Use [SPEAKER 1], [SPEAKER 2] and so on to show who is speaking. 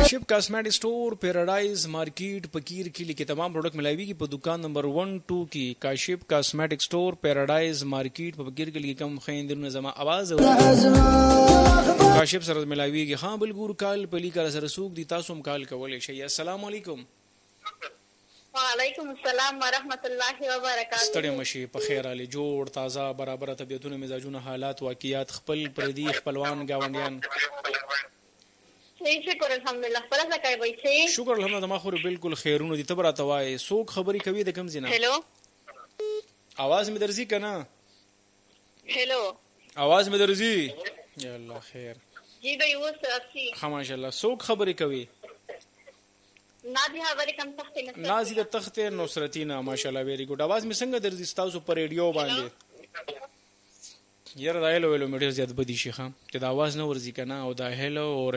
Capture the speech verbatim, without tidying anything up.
[SPEAKER 1] کاشف کاسمیټک سٹور پیراډایز مارکیټ پکیر کلی کې تمام پروډکټ ملایوي په دکان نمبر ون ټو کې کاشف کاسمیټک سٹور پیراډایز مارکیټ په پکیر کلی کې کم خیندرونه زما आवाज کاشف سره ملایوي کې ها بل ګور کال پلی کار سره سوق دي تاسو هم کال کولای شئ. السلام علیکم.
[SPEAKER 2] وعلیکم السلام ورحمۃ اللہ وبرکاتہ.
[SPEAKER 1] ستړي مشي په خیر علي جوړ تازه برابر طبيعتونه مزاجونه حالات واقعیات خپل پردي خپلوان گاونډیان.
[SPEAKER 2] شکر الحمدلله. پر څه کوي وای شي؟
[SPEAKER 1] شکر الحمدلله ما خو بالکل خیرونه دي تبره توای سوق خبري کوي د کم زینا.
[SPEAKER 2] هلو
[SPEAKER 1] आवाज مې درځي کنه؟
[SPEAKER 2] هلو
[SPEAKER 1] आवाज مې درځي؟ یا الله خیر.
[SPEAKER 2] جی بھائی وہ اسی
[SPEAKER 1] ها ماشاءالله سوق خبري کوي.
[SPEAKER 2] نازي خبرې کم تخت نه
[SPEAKER 1] نازي د تخت نصرتینا ماشاءالله ویری ګډ. आवाज مې څنګه درځي تاسو پر ریډیو باندې؟ یاره دا هلو هلو مې ډیر زیات بدی شي خام چې دا आवाज نه ورځي کنه او دا هلو او